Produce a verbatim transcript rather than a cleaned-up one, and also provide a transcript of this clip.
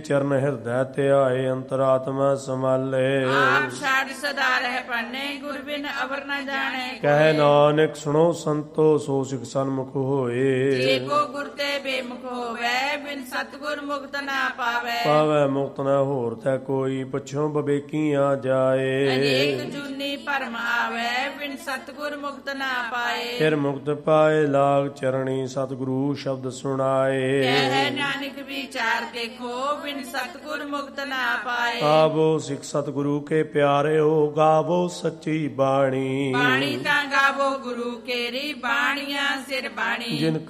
ਚਰਨ ਹਿਰਦੈ ਧਿਆਏ ਅੰਤਰਾਤਮਾ ਸਮਾਲੇ। ਆਪ ਛਾੜ ਸਦਾ ਰਹਿ ਪੰਨੇ ਗੁਰ ਬਿਨ ਅਵਰ ਨ ਜਾਣੇ। ਕਹਿ ਨਾਨਕ ਸੁਣੋ ਸੰਤੋ ਸੋ ਸਿਖ ਸਨਮੁਖ ਹੋਏ। ਜੇ ਕੋ ਗੁਰ ਤੇ ਬੇਮੁਖ ਹੋਵੇ ਬਿਨ ਸਤਿਗੁਰ ਮੁਕਤ ਨਾ ਪਾਵੇ। ਪਾਵੈ ਮੁਕਤ ਨਾ ਹੋਰ ਤੈ ਕੋਈ ਪਛੋਂ ਬਵੇਕੀਆਂ ਜਾਏ। ਅਨੇਕ ਜੂਨੀ ਭਰਮ ਆਵੇ ਬਿਨ ਸਤਿਗੁਰ ਮੁਕਤ ਨਾ ਪਾਏ। ਫਿਰ ਮੁਕਤ ਪਾਏ ਲਾਗ ਚਰਣੀ ਸਤਿਗੁਰੂ ਸ਼ਬਦ ਸੁਣਾਏ। ਕਹਿ ਨਾਨਕ ਵਿਚਾਰ ਦੇਖੋ ਬਿਨ ਸਤਿਗੁਰ ਮੁਕਤ ਨਾ ਪਾਏ। ਆਵੋ ਸਿਖ ਸਤਿਗੁਰੂ ਕੇ ਪਿਆਰਿਓ ਗਾਵੋ ਸੱਚੀ ਬਾਣੀ। ਬਾਣੀ ਤਾਂ ਗਾਵੋ ਗੁਰੂ ਕੇਰੀ ਬਾਣੀਆਂ ਸਿਰ ਬਾਣੀ। ਜਿਨ